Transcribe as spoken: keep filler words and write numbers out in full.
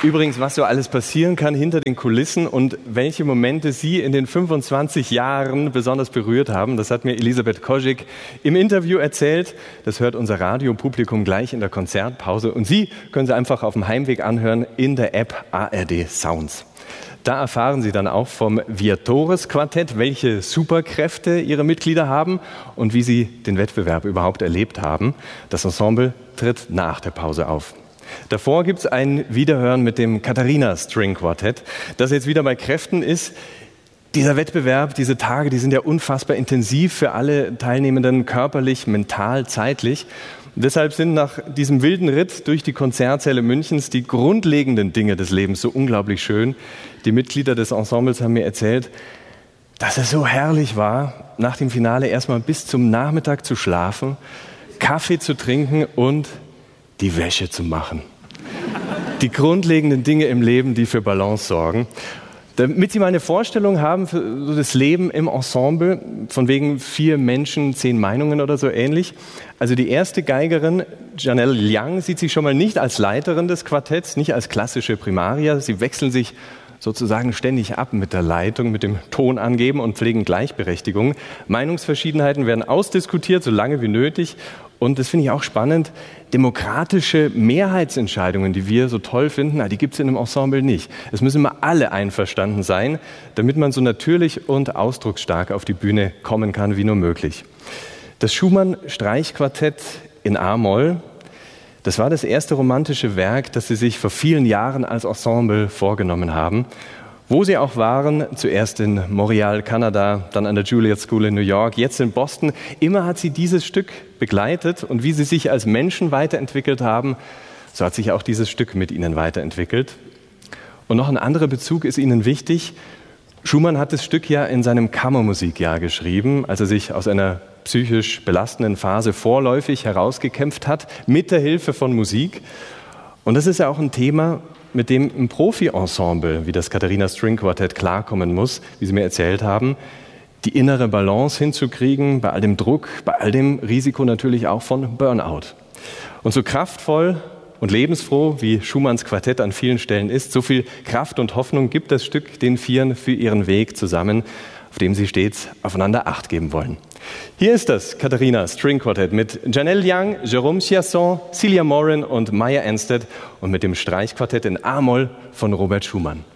Übrigens, was so alles passieren kann hinter den Kulissen und welche Momente Sie in den fünfundzwanzig Jahren besonders berührt haben, das hat mir Elisabeth Kozik im Interview erzählt. Das hört unser Radiopublikum gleich in der Konzertpause. Und Sie können sie einfach auf dem Heimweg anhören in der App A R D Sounds. Da erfahren Sie dann auch vom Viatores Quartett, welche Superkräfte ihre Mitglieder haben und wie sie den Wettbewerb überhaupt erlebt haben. Das Ensemble tritt nach der Pause auf. Davor gibt es ein Wiederhören mit dem Katharina String Quartett, das jetzt wieder bei Kräften ist. Dieser Wettbewerb, diese Tage, die sind ja unfassbar intensiv für alle Teilnehmenden, körperlich, mental, zeitlich. Und deshalb sind nach diesem wilden Ritt durch die Konzertsäle Münchens die grundlegenden Dinge des Lebens so unglaublich schön. Die Mitglieder des Ensembles haben mir erzählt, dass es so herrlich war, nach dem Finale erstmal bis zum Nachmittag zu schlafen, Kaffee zu trinken und die Wäsche zu machen. Die grundlegenden Dinge im Leben, die für Balance sorgen. Damit Sie mal eine Vorstellung haben für das Leben im Ensemble, von wegen vier Menschen, zehn Meinungen oder so ähnlich. Also die erste Geigerin, Janelle Liang, sieht sich schon mal nicht als Leiterin des Quartetts, nicht als klassische Primaria. Sie wechseln sich sozusagen ständig ab mit der Leitung, mit dem Ton angeben und pflegen Gleichberechtigung. Meinungsverschiedenheiten werden ausdiskutiert, so lange wie nötig. Und das finde ich auch spannend, demokratische Mehrheitsentscheidungen, die wir so toll finden, die gibt es in einem Ensemble nicht. Es müssen immer alle einverstanden sein, damit man so natürlich und ausdrucksstark auf die Bühne kommen kann wie nur möglich. Das Schumann-Streichquartett in A-Moll, das war das erste romantische Werk, das sie sich vor vielen Jahren als Ensemble vorgenommen haben. Wo sie auch waren, zuerst in Montreal, Kanada, dann an der Juilliard School in New York, jetzt in Boston. Immer hat sie dieses Stück begleitet und wie sie sich als Menschen weiterentwickelt haben, so hat sich auch dieses Stück mit ihnen weiterentwickelt. Und noch ein anderer Bezug ist ihnen wichtig. Schumann hat das Stück ja in seinem Kammermusikjahr geschrieben, als er sich aus einer psychisch belastenden Phase vorläufig herausgekämpft hat, mit der Hilfe von Musik. Und das ist ja auch ein Thema, mit dem ein Profi-Ensemble wie das Katharina String Quartett klarkommen muss, wie Sie mir erzählt haben, die innere Balance hinzukriegen, bei all dem Druck, bei all dem Risiko natürlich auch von Burnout. Und so kraftvoll und lebensfroh, wie Schumanns Quartett an vielen Stellen ist, so viel Kraft und Hoffnung gibt das Stück den Vieren für ihren Weg zusammen, auf dem sie stets aufeinander Acht geben wollen. Hier ist das Katharina String Quartett mit Janelle Liang, Jérôme Chiasson, Celia Morin und Maya Anstead und mit dem Streichquartett in A-Moll von Robert Schumann.